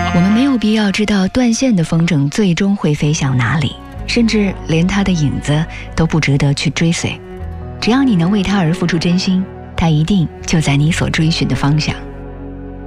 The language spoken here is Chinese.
我们没有必要知道断线的风筝最终会飞向哪里，甚至连它的影子都不值得去追随。只要你能为它而付出真心，它一定就在你所追寻的方向。